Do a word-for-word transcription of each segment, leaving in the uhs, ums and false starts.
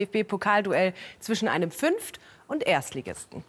D F B-Pokalduell zwischen einem Fünft- und Erstligisten.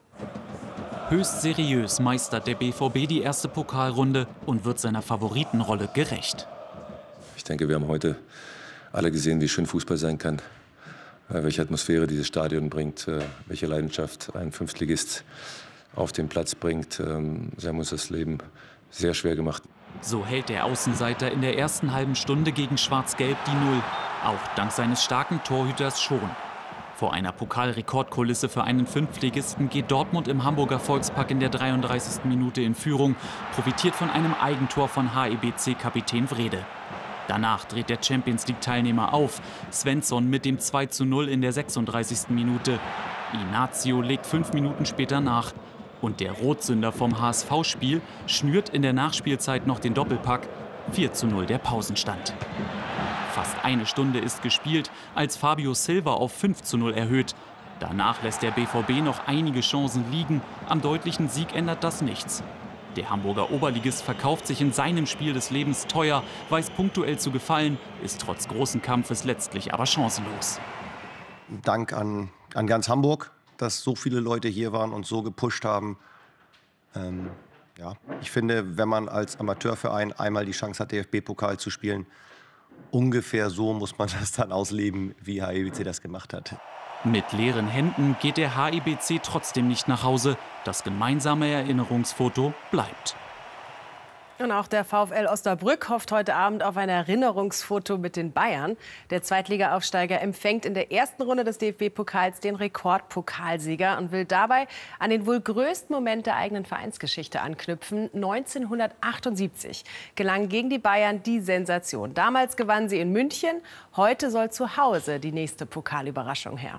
Höchst seriös meistert der B V B die erste Pokalrunde und wird seiner Favoritenrolle gerecht. Ich denke, wir haben heute alle gesehen, wie schön Fußball sein kann, welche Atmosphäre dieses Stadion bringt, welche Leidenschaft ein Fünftligist auf den Platz bringt. Sie haben uns das Leben sehr schwer gemacht. So hält der Außenseiter in der ersten halben Stunde gegen Schwarz-Gelb die Null. Auch dank seines starken Torhüters schon. Vor einer Pokalrekordkulisse für einen Fünftligisten geht Dortmund im Hamburger Volkspark in der dreiunddreißigsten Minute in Führung, profitiert von einem Eigentor von H I B C-Kapitän Wrede. Danach dreht der Champions-League-Teilnehmer auf. Svensson mit dem zwei zu null in der sechsunddreißigsten Minute. Inacio legt fünf Minuten später nach. Und der Rotsünder vom H S V-Spiel schnürt in der Nachspielzeit noch den Doppelpack. vier zu null der Pausenstand. Fast eine Stunde ist gespielt, als Fabio Silva auf fünf zu null erhöht. Danach lässt der B V B noch einige Chancen liegen. Am deutlichen Sieg ändert das nichts. Der Hamburger Oberligist verkauft sich in seinem Spiel des Lebens teuer, weiß punktuell zu gefallen, ist trotz großen Kampfes letztlich aber chancenlos. Dank an, an ganz Hamburg, dass so viele Leute hier waren und so gepusht haben. Ähm, ja. Ich finde, wenn man als Amateurverein einmal die Chance hat, D F B-Pokal zu spielen, ungefähr so muss man das dann ausleben, wie H I B C das gemacht hat. Mit leeren Händen geht der H I B C trotzdem nicht nach Hause. Das gemeinsame Erinnerungsfoto bleibt. Und auch der VfL Osnabrück hofft heute Abend auf ein Erinnerungsfoto mit den Bayern. Der Zweitliga-Aufsteiger empfängt in der ersten Runde des D F B-Pokals den Rekordpokalsieger und will dabei an den wohl größten Moment der eigenen Vereinsgeschichte anknüpfen. neunzehnhundertachtundsiebzig gelang gegen die Bayern die Sensation. Damals gewannen sie in München. Heute soll zu Hause die nächste Pokalüberraschung her.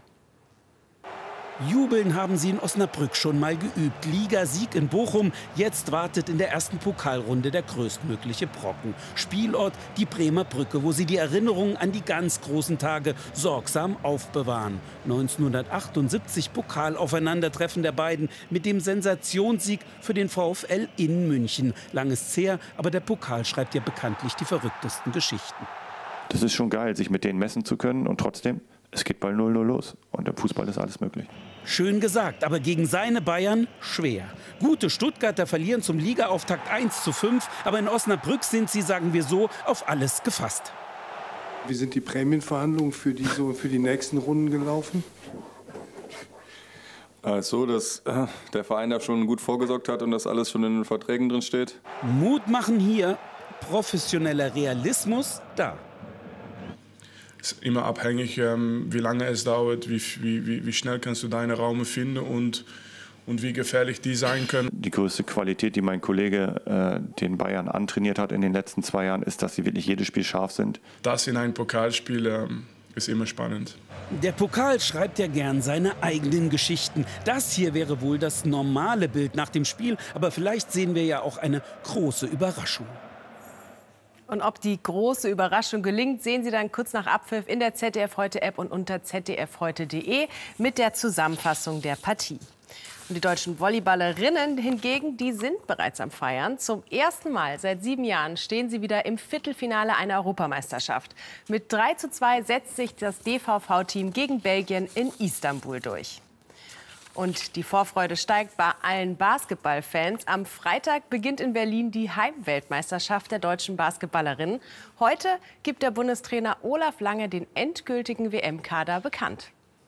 Jubeln haben sie in Osnabrück schon mal geübt. Ligasieg in Bochum. Jetzt wartet in der ersten Pokalrunde der größtmögliche Brocken. Spielort die Bremer Brücke, wo sie die Erinnerungen an die ganz großen Tage sorgsam aufbewahren. neunzehnhundertachtundsiebzig Pokalaufeinandertreffen der beiden mit dem Sensationssieg für den VfL in München. Lang ist's her, aber der Pokal schreibt ja bekanntlich die verrücktesten Geschichten. Das ist schon geil, sich mit denen messen zu können und trotzdem, es geht bald null null los und im Fußball ist alles möglich. Schön gesagt, aber gegen seine Bayern schwer. Gute Stuttgarter verlieren zum Ligaauftakt eins zu fünf, aber in Osnabrück sind sie, sagen wir so, auf alles gefasst. Wie sind die Prämienverhandlungen für die, so, für die nächsten Runden gelaufen? Also, dass äh, der Verein da schon gut vorgesorgt hat und dass alles schon in den Verträgen drin steht. Mut machen hier, professioneller Realismus da. Es ist immer abhängig, ähm, wie lange es dauert, wie, wie, wie schnell kannst du deine Räume finden und, und wie gefährlich die sein können. Die größte Qualität, die mein Kollege äh, den Bayern antrainiert hat in den letzten zwei Jahren, ist, dass sie wirklich jedes Spiel scharf sind. Das in ein Pokalspiel ähm, ist immer spannend. Der Pokal schreibt ja gern seine eigenen Geschichten. Das hier wäre wohl das normale Bild nach dem Spiel, aber vielleicht sehen wir ja auch eine große Überraschung. Und ob die große Überraschung gelingt, sehen Sie dann kurz nach Abpfiff in der Z D F-Heute-App und unter z d f heute punkt de mit der Zusammenfassung der Partie. Und die deutschen Volleyballerinnen hingegen, die sind bereits am Feiern. Zum ersten Mal seit sieben Jahren stehen sie wieder im Viertelfinale einer Europameisterschaft. Mit drei zu zwei setzt sich das D V V-Team gegen Belgien in Istanbul durch. Und die Vorfreude steigt bei allen Basketballfans. Am Freitag beginnt in Berlin die Heimweltmeisterschaft der deutschen Basketballerinnen. Heute gibt der Bundestrainer Olaf Lange den endgültigen W M-Kader bekannt.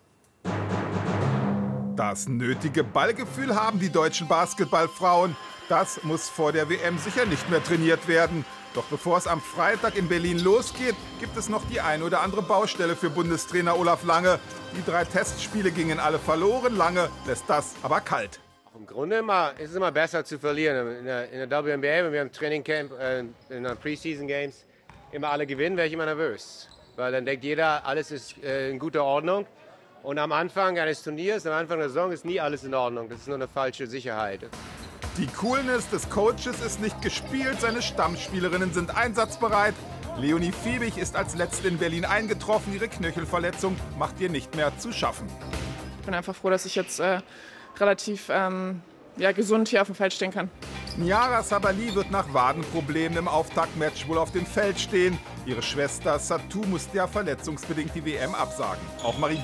Das nötige Ballgefühl haben die deutschen Basketballfrauen. Das muss vor der W M sicher nicht mehr trainiert werden. Doch bevor es am Freitag in Berlin losgeht, gibt es noch die ein oder andere Baustelle für Bundestrainer Olaf Lange. Die drei Testspiele gingen alle verloren. Lange lässt das aber kalt. Im Grunde immer, ist es immer besser zu verlieren. In der, in der W N B A, wenn wir im Trainingcamp, äh, in den Preseason Games immer alle gewinnen, wäre ich immer nervös. Weil dann denkt jeder, alles ist äh, in guter Ordnung. Und am Anfang eines Turniers, am Anfang der Saison ist nie alles in Ordnung. Das ist nur eine falsche Sicherheit. Die Coolness des Coaches ist nicht gespielt, seine Stammspielerinnen sind einsatzbereit. Leonie Fiebig ist als Letzte in Berlin eingetroffen, ihre Knöchelverletzung macht ihr nicht mehr zu schaffen. Ich bin einfach froh, dass ich jetzt äh, relativ ähm, ja, gesund hier auf dem Feld stehen kann. Niara Sabali wird nach Wadenproblemen im Auftaktmatch wohl auf dem Feld stehen. Ihre Schwester Satou musste ja verletzungsbedingt die W M absagen. Auch Marie